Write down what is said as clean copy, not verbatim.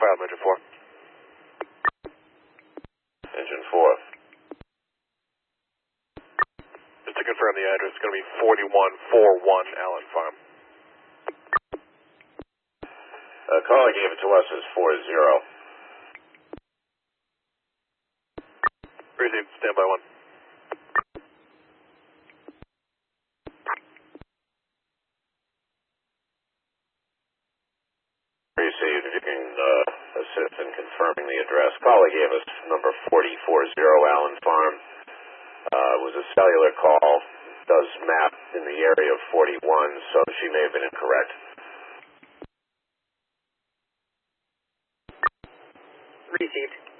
5, Engine 4. Engine 4. Just to confirm the address, it's going to be 4141 Allen Farm. Caller gave it to us as 40. Received, standby 1. Received. If you can assist in confirming the address. Caller gave us number 4040 Allen Farm. It was a cellular call. Does map in the area of 41, so she may have been incorrect. Received.